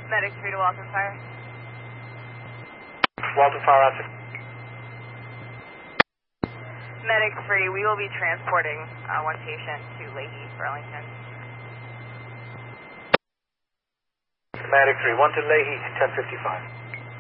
Medic 3 to Walton Fire. Walton Fire, answer. Medic 3, we will be transporting one patient to Leahy, Burlington. Medic 3, 1 to Leahy, 10:55.